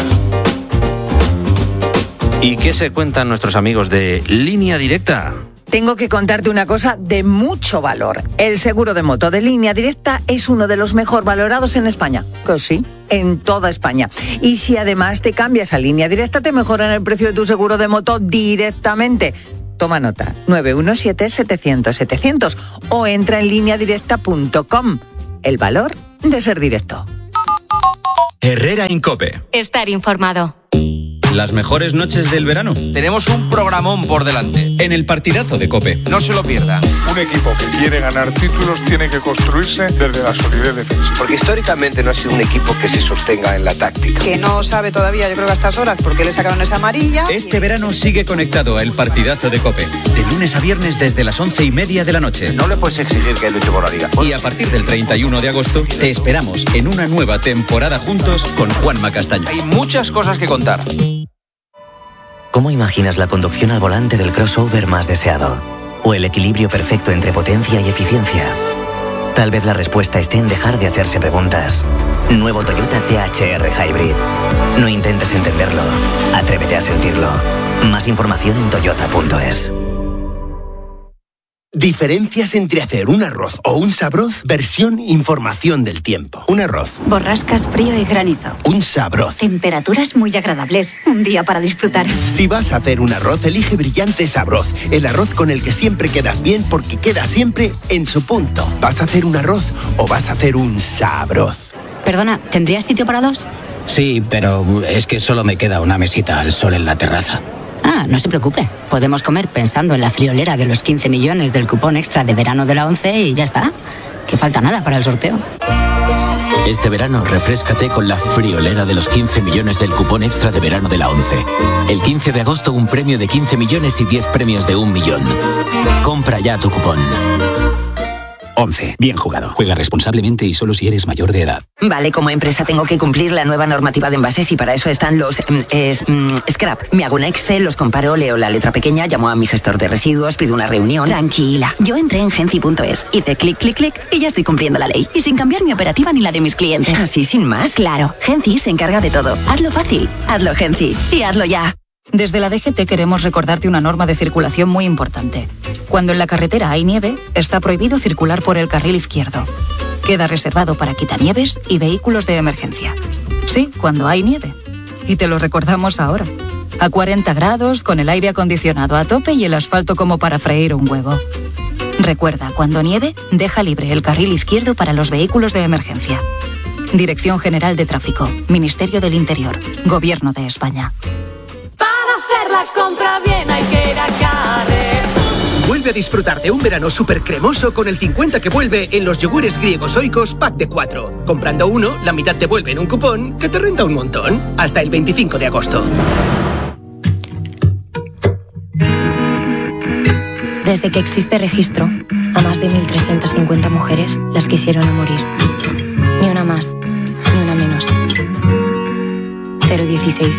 ¿Y qué se cuentan nuestros amigos de Línea Directa? Tengo que contarte una cosa de mucho valor. El seguro de moto de Línea Directa es uno de los mejor valorados en España. Que sí, en toda España. Y si además te cambias a Línea Directa, te mejoran el precio de tu seguro de moto directamente. Toma nota, nueve uno siete, setecientos, setecientos o entra en línea directa punto com. El valor de ser directo. Herrera en COPE. Estar informado. Las mejores noches del verano. Tenemos un programón por delante. En el partidazo de COPE. No se lo pierdan. Un equipo que quiere ganar títulos tiene que construirse desde la solidez defensiva. Porque históricamente no ha sido un equipo que se sostenga en la táctica. Que no sabe todavía, yo creo que a estas horas, porque le sacaron esa amarilla. Este verano sigue conectado a el partidazo de COPE. De lunes a viernes desde las once y media de la noche. No le puedes exigir que luche por la liga. Y a partir del treinta y uno de agosto te esperamos en una nueva temporada juntos con Juanma Castaño. Hay muchas cosas que contar. ¿Cómo imaginas la conducción al volante del crossover más deseado? ¿O el equilibrio perfecto entre potencia y eficiencia? Tal vez la respuesta esté en dejar de hacerse preguntas. Nuevo Toyota T H R Hybrid. No intentes entenderlo, atrévete a sentirlo. Más información en toyota punto es. Diferencias entre hacer un arroz o un sabroz, versión información del tiempo. Un arroz. Borrascas, frío y granizo. Un sabroz. Temperaturas muy agradables. Un día para disfrutar. Si vas a hacer un arroz, elige Brillante Sabroz. El arroz con el que siempre quedas bien porque queda siempre en su punto. ¿Vas a hacer un arroz o vas a hacer un sabroz? Perdona, ¿tendrías sitio para dos? Sí, pero es que solo me queda una mesita al sol en la terraza. Ah, no se preocupe. Podemos comer pensando en la friolera de los quince millones del cupón extra de verano de la ONCE y ya está. Que falta nada para el sorteo. Este verano refréscate con la friolera de los quince millones del cupón extra de verano de la ONCE. El quince de agosto un premio de quince millones y diez premios de un millón. Compra ya tu cupón. ONCE. Bien jugado. Juega responsablemente y solo si eres mayor de edad. Vale, como empresa tengo que cumplir la nueva normativa de envases y para eso están los mm, es, mm, scrap. Me hago un Excel, los comparo, leo la letra pequeña, llamo a mi gestor de residuos, pido una reunión. Tranquila, yo entré en genci punto es, hice clic, clic, clic y ya estoy cumpliendo la ley. Y sin cambiar mi operativa ni la de mis clientes. ¿Así sin más? Claro, Genci se encarga de todo. Hazlo fácil, hazlo Genci y hazlo ya. Desde la D G T queremos recordarte una norma de circulación muy importante. Cuando en la carretera hay nieve, está prohibido circular por el carril izquierdo. Queda reservado para quitanieves y vehículos de emergencia. Sí, cuando hay nieve. Y te lo recordamos ahora. A cuarenta grados, con el aire acondicionado a tope y el asfalto como para freír un huevo. Recuerda, cuando nieve, deja libre el carril izquierdo para los vehículos de emergencia. Dirección General de Tráfico, Ministerio del Interior, Gobierno de España. La compra bien hay que ir a Carrer. Vuelve a disfrutar de un verano súper cremoso con el cincuenta que vuelve en los yogures griegos Oikos pack de cuatro. Comprando uno, la mitad te vuelve en un cupón que te renta un montón. Hasta el veinticinco de agosto. Desde que existe registro, a más de mil trescientas cincuenta mujeres las quisieron morir. Ni una más, ni una menos. cero dieciséis.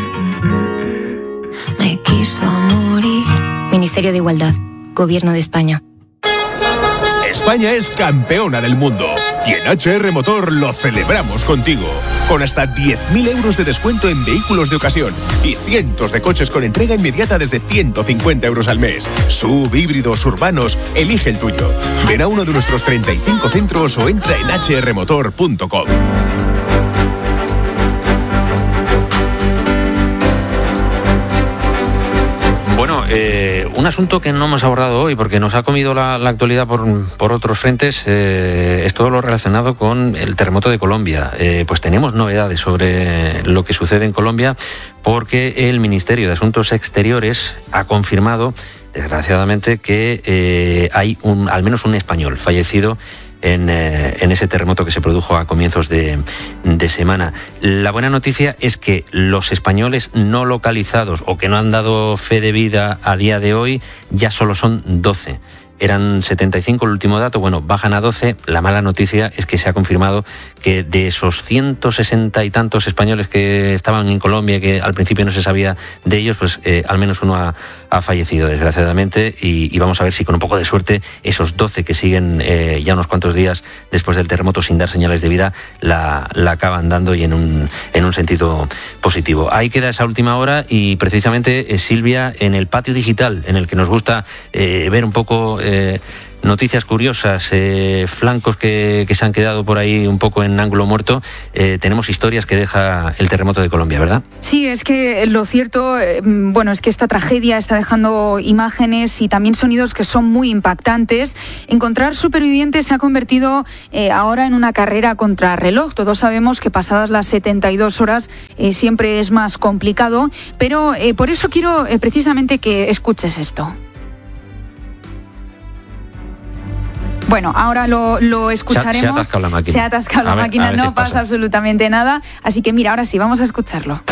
Me quiso morir. Ministerio de Igualdad, Gobierno de España. España es campeona del mundo y en H R Motor lo celebramos contigo. Con hasta diez mil euros de descuento en vehículos de ocasión y cientos de coches con entrega inmediata desde ciento cincuenta euros al mes. Sub, híbridos, urbanos, elige el tuyo. Ven a uno de nuestros treinta y cinco centros o entra en hache erre motor punto com. Bueno, eh, un asunto que no hemos abordado hoy porque nos ha comido la, la actualidad por, por otros frentes eh, es todo lo relacionado con el terremoto de Colombia. Eh, pues tenemos novedades sobre lo que sucede en Colombia porque el Ministerio de Asuntos Exteriores ha confirmado, desgraciadamente, que eh, hay un, al menos un español fallecido en, eh, en ese terremoto que se produjo a comienzos de, de semana. La buena noticia es que los españoles no localizados o que no han dado fe de vida a día de hoy ya solo son doce. Eran setenta y cinco el último dato, bueno, bajan a doce. La mala noticia es que se ha confirmado que de esos ciento sesenta y tantos españoles que estaban en Colombia y que al principio no se sabía de ellos, pues eh, al menos uno ha, ha fallecido, desgraciadamente, y, y vamos a ver si con un poco de suerte esos doce que siguen eh, ya unos cuantos días después del terremoto sin dar señales de vida, la, la acaban dando y en un, en un sentido positivo. Ahí queda esa última hora y precisamente eh, Silvia, en el patio digital, en el que nos gusta eh, ver un poco... Eh, Eh, noticias curiosas, eh, flancos que, que se han quedado por ahí un poco en ángulo muerto, eh, tenemos historias que deja el terremoto de Colombia, ¿verdad? Sí, es que lo cierto, eh, bueno, es que esta tragedia está dejando imágenes y también sonidos que son muy impactantes. Encontrar supervivientes se ha convertido eh, ahora en una carrera contra reloj. Todos sabemos que pasadas las setenta y dos horas eh, siempre es más complicado, pero eh, por eso quiero eh, precisamente que escuches esto. Bueno, ahora lo, lo escucharemos. Se ha, se ha atascado la máquina. Se ha atascado la ver, máquina, no pasa. pasa absolutamente nada. Así que mira, ahora sí, vamos a escucharlo.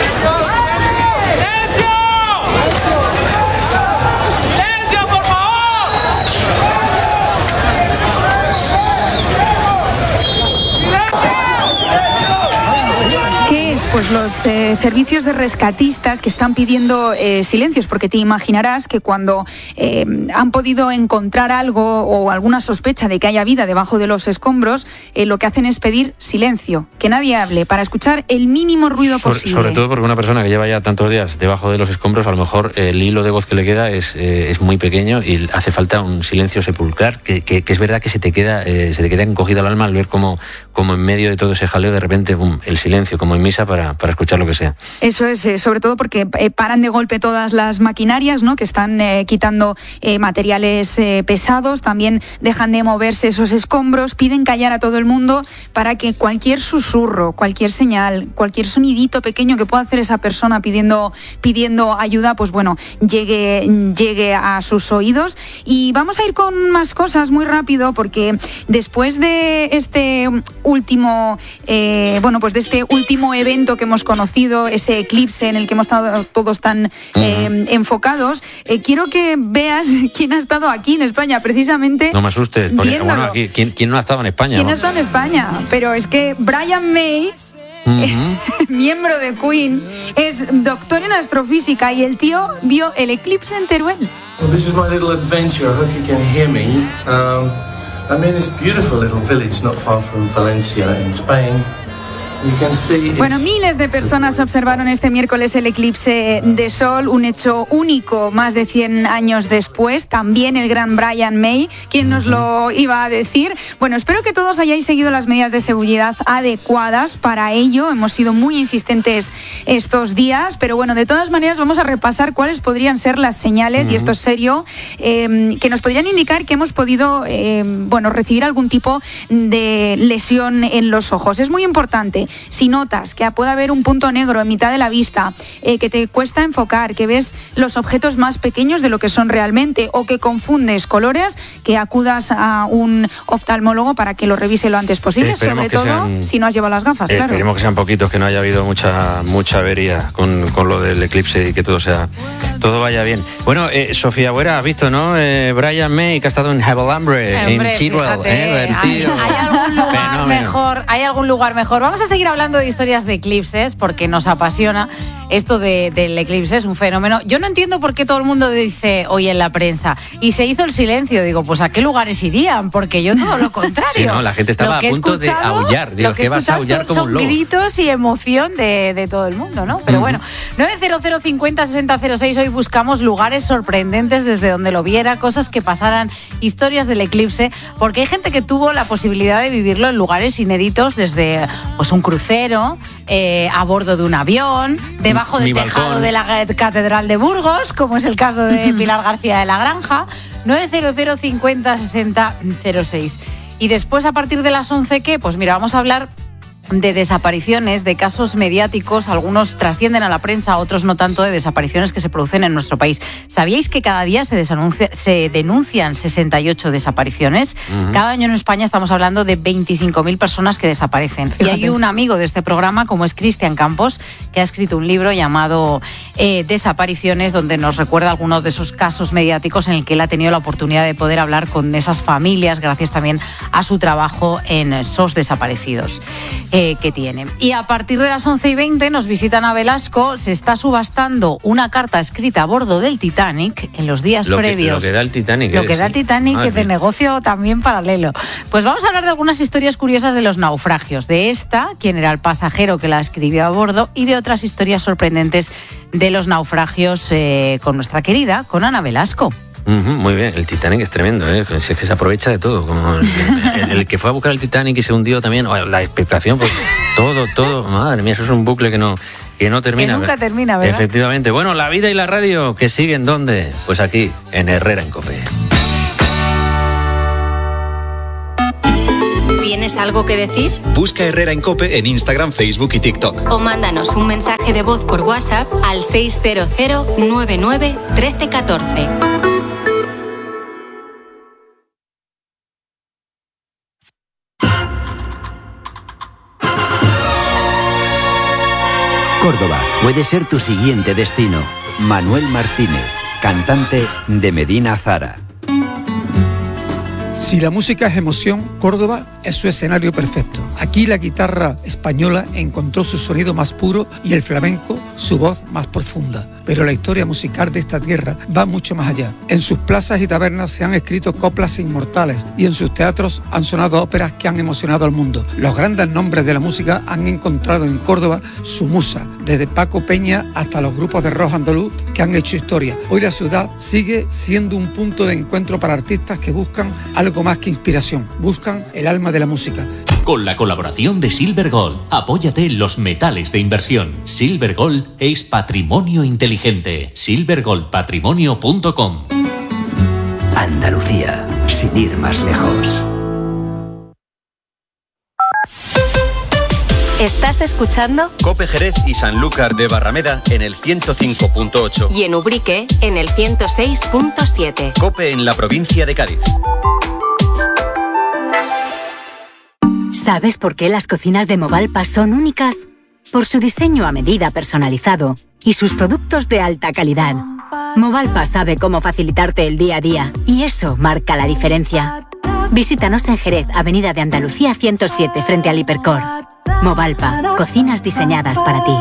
Pues los eh, servicios de rescatistas que están pidiendo eh, silencios, porque te imaginarás que cuando eh, han podido encontrar algo o alguna sospecha de que haya vida debajo de los escombros, eh, lo que hacen es pedir silencio, que nadie hable, para escuchar el mínimo ruido sobre, posible. Sobre todo porque una persona que lleva ya tantos días debajo de los escombros, a lo mejor el hilo de voz que le queda es, eh, es muy pequeño y hace falta un silencio sepulcral, que, que, que es verdad que se te queda eh, se te queda encogida el alma al ver cómo, cómo en medio de todo ese jaleo de repente boom, el silencio, como en misa, para para escuchar lo que sea. Eso es, eh, sobre todo porque eh, paran de golpe todas las maquinarias, ¿no?, que están eh, quitando eh, materiales eh, pesados, también dejan de moverse esos escombros, piden callar a todo el mundo para que cualquier susurro, cualquier señal, cualquier sonidito pequeño que pueda hacer esa persona pidiendo, pidiendo ayuda, pues bueno, llegue, llegue a sus oídos. Y vamos a ir con más cosas muy rápido, porque después de este último, eh, bueno, pues de este último evento que hemos conocido, ese eclipse en el que hemos estado todos tan eh, uh-huh. enfocados, eh, quiero que veas quién ha estado aquí en España, precisamente. No me asustes, porque, bueno, aquí, ¿quién, ¿quién no ha estado en España? ¿Quién ¿no? ha estado en España? Pero es que Brian May, uh-huh. eh, miembro de Queen, es doctor en astrofísica y el tío vio el eclipse en Teruel. Well, this is my little adventure. I hope you can hear me. Um, I'm in this beautiful little village not far from Valencia in Spain. Bueno, miles de personas observaron este miércoles el eclipse de sol, un hecho único más de cien años después. También el gran Brian May, quien nos lo iba a decir. Bueno, espero que todos hayáis seguido las medidas de seguridad adecuadas para ello. Hemos sido muy insistentes estos días, pero bueno, de todas maneras vamos a repasar cuáles podrían ser las señales, uh-huh. y esto es serio, eh, que nos podrían indicar que hemos podido eh, bueno, recibir algún tipo de lesión en los ojos. Es muy importante. Si notas que puede haber un punto negro en mitad de la vista, eh, que te cuesta enfocar, que ves los objetos más pequeños de lo que son realmente, o que confundes colores, que acudas a un oftalmólogo para que lo revise lo antes posible, eh, sobre todo sean, si no has llevado las gafas, eh, claro. Esperemos que sean poquitos, que no haya habido mucha mucha avería con, con lo del eclipse y que todo sea todo vaya bien. Bueno, eh, Sofía Buera, has visto, ¿no? Eh, Brian May, que ha estado en Havelambre, eh, en Tidwell. Eh, hay, hay algún lugar mejor, hay algún lugar mejor. Vamos a seguir hablando de historias de eclipses porque nos apasiona esto de, del eclipse, es un fenómeno. Yo no entiendo por qué todo el mundo dice hoy en la prensa y se hizo el silencio. Digo, pues ¿a qué lugares irían? Porque yo todo lo contrario. Sí, no, la gente estaba a punto de aullar. Digo, ¿qué vas a aullar como un lobo? Son gritos y emoción de, de todo el mundo, ¿no? Pero uh-huh. bueno, nueve cero cero cincuenta sesenta cero seis, hoy buscamos lugares sorprendentes desde donde lo viera, cosas que pasaran, historias del eclipse, porque hay gente que tuvo la posibilidad de vivirlo en lugares inéditos, desde pues un crucero, eh, a bordo de un avión, debajo del tejado de la Catedral de Burgos, como es el caso de Pilar García de la Granja. Nueve cero cero cincuenta sesenta cero seis. Y después, a partir de las once, ¿qué? Pues mira, vamos a hablar de desapariciones, de casos mediáticos, algunos trascienden a la prensa, otros no tanto, de desapariciones que se producen en nuestro país. ¿Sabíais que cada día se, desanuncia, se denuncian sesenta y ocho desapariciones? Uh-huh. Cada año en España estamos hablando de veinticinco mil personas que desaparecen. Fíjate. Y hay un amigo de este programa, como es Cristian Campos, que ha escrito un libro llamado eh, Desapariciones, donde nos recuerda algunos de esos casos mediáticos en el que él ha tenido la oportunidad de poder hablar con esas familias, gracias también a su trabajo en S O S Desaparecidos. Eh, que tiene. Y a partir de las once y veinte nos visitan a Velasco. Se está subastando una carta escrita a bordo del Titanic en los días lo previos. Que, lo que da el Titanic. Lo que sí. da el Titanic, que de negocio también paralelo. Pues vamos a hablar de algunas historias curiosas de los naufragios. De esta, quién era el pasajero que la escribió a bordo, y de otras historias sorprendentes de los naufragios eh, con nuestra querida, con Ana Velasco. Uh-huh, muy bien, el Titanic es tremendo, ¿eh? Es que se aprovecha de todo, como el, el, el que fue a buscar el Titanic y se hundió también, la expectación, pues todo, todo, madre mía, eso es un bucle que no, que no termina. Que nunca termina, ¿verdad? Efectivamente. Bueno, la vida y la radio, que siguen, ¿dónde? Pues aquí, en Herrera en COPE. ¿Tienes algo que decir? Busca Herrera en COPE en Instagram, Facebook y TikTok. O mándanos un mensaje de voz por WhatsApp al seis cero cero nueve nueve uno tres uno cuatro. Córdoba puede ser tu siguiente destino. Manuel Martínez, cantante de Medina Zara. Si la música es emoción, Córdoba es su escenario perfecto. Aquí la guitarra española encontró su sonido más puro y el flamenco su voz más profunda. Pero la historia musical de esta tierra va mucho más allá. En sus plazas y tabernas se han escrito coplas inmortales y en sus teatros han sonado óperas que han emocionado al mundo. Los grandes nombres de la música han encontrado en Córdoba su musa, desde Paco Peña hasta los grupos de rock andaluz que han hecho historia. Hoy la ciudad sigue siendo un punto de encuentro para artistas que buscan algo más que inspiración, buscan el alma de la música. Con la colaboración de Silver Gold, apóyate en los metales de inversión. Silver Gold es patrimonio inteligente. silver gold patrimonio punto com. Andalucía, sin ir más lejos. ¿Estás escuchando? COPE Jerez y Sanlúcar de Barrameda en el ciento cinco punto ocho. Y en Ubrique en el ciento seis punto siete. COPE en la provincia de Cádiz. ¿Sabes por qué las cocinas de Movalpa son únicas? Por su diseño a medida personalizado y sus productos de alta calidad. Movalpa sabe cómo facilitarte el día a día y eso marca la diferencia. Visítanos en Jerez, Avenida de Andalucía ciento siete, frente al Hipercor. Movalpa, cocinas diseñadas para ti.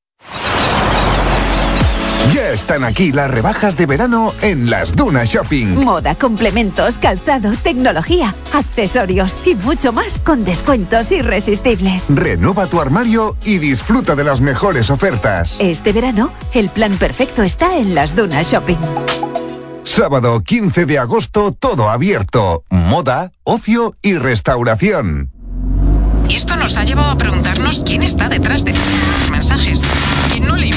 Ya están aquí las rebajas de verano en Las Dunas Shopping. Moda, complementos, calzado, tecnología, accesorios y mucho más con descuentos irresistibles. Renueva tu armario y disfruta de las mejores ofertas. Este verano, el plan perfecto está en Las Dunas Shopping. Sábado quince de agosto, todo abierto. Moda, ocio y restauración. Y esto nos ha llevado a preguntarnos quién está detrás de los mensajes. ¿Quién no le...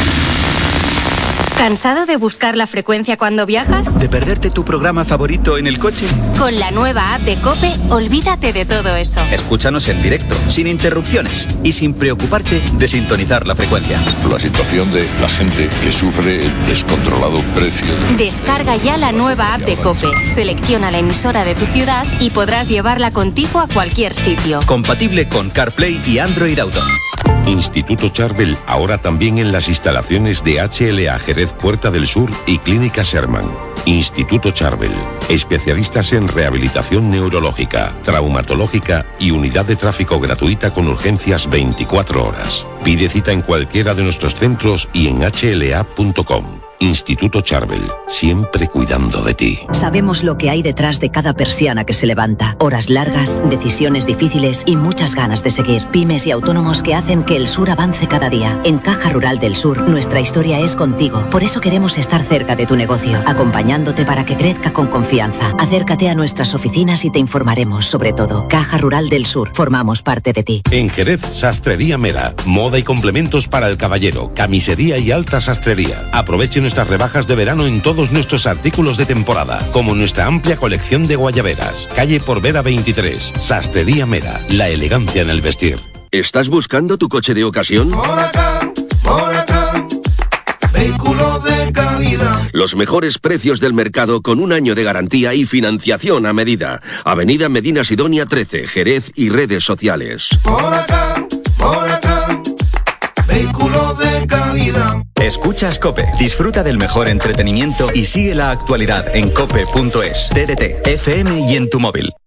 ¿Cansado de buscar la frecuencia cuando viajas? ¿De perderte tu programa favorito en el coche? Con la nueva app de COPE, olvídate de todo eso. Escúchanos en directo, sin interrupciones y sin preocuparte de sintonizar la frecuencia. La situación de la gente que sufre el descontrolado precio. Descarga ya la nueva app de COPE, selecciona la emisora de tu ciudad y podrás llevarla contigo a cualquier sitio. Compatible con CarPlay y Android Auto. Instituto Charbel, ahora también en las instalaciones de H L A Jerez Puerta del Sur y Clínica Sherman. Instituto Charbel, especialistas en rehabilitación neurológica, traumatológica y unidad de tráfico gratuita con urgencias veinticuatro horas. Pide cita en cualquiera de nuestros centros y en h l a punto com. Instituto Charbel, siempre cuidando de ti. Sabemos lo que hay detrás de cada persiana que se levanta. Horas largas, decisiones difíciles y muchas ganas de seguir. Pymes y autónomos que hacen que el sur avance cada día. En Caja Rural del Sur, nuestra historia es contigo. Por eso queremos estar cerca de tu negocio, acompañándote para que crezca con confianza. Acércate a nuestras oficinas y te informaremos sobre todo. Caja Rural del Sur, formamos parte de ti. En Jerez, Sastrería Mera. Moda y complementos para el caballero, camisería y alta sastrería. Aproveche nuestras rebajas de verano en todos nuestros artículos de temporada, como nuestra amplia colección de guayaberas. Calle Porvera veintitrés, Sastrería Mera, la elegancia en el vestir. ¿Estás buscando tu coche de ocasión? Moracan, Moracan, vehículo de calidad. Los mejores precios del mercado con un año de garantía y financiación a medida. Avenida Medina Sidonia trece, Jerez y redes sociales. Moracan, Moracan, vehículo de calidad. Escuchas COPE. Disfruta del mejor entretenimiento y sigue la actualidad en cope punto es. T D T, F M y en tu móvil.